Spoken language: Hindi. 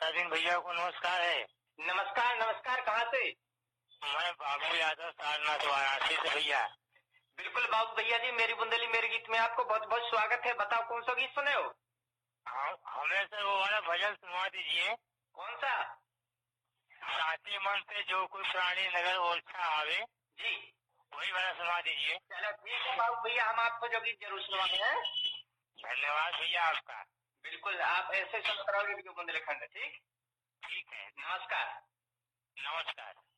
नाजिन भैया को नमस्कार है। नमस्कार नमस्कार। कहाँ से? मैं बाबू यादव सारनाथ वाराणसी से भैया। बिल्कुल बाबू भैया जी, मेरी बुंदेली मेरे गीत में आपको बहुत बहुत स्वागत है। बताओ कौन सा गीत सुने हो? हमें से वो वाला भजन सुनवा दीजिए। कौन सा? साचे मन से जो कोई प्राणी नगर ओरछा आवे, जी वही वाला सुनवा दीजिए। चलो ठीक है बाबू भैया, हम आपको जो गीत जरूर सुनवाते हैं। धन्यवाद भैया आपका। बिल्कुल, आप ऐसे सुनते रहोगे बुंदेली खंड। ठीक ठीक है, नमस्कार। नमस्कार।